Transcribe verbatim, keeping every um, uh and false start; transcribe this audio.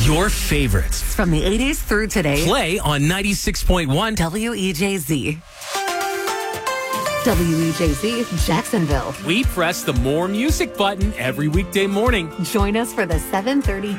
Your favorites. From the eighties through today. Play on ninety-six point one W E J Z. W E J Z, Jacksonville. We press the More Music button every weekday morning. Join us for the seven thirty